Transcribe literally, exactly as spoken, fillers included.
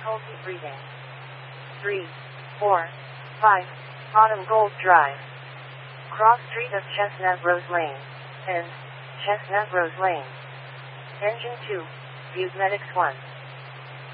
difficulty breathing. three, four, five, Autumn Gold Drive. Cross Street of Chestnut Rose Lane. End, Chestnut Rose Lane. Engine two, Viewsmetics one.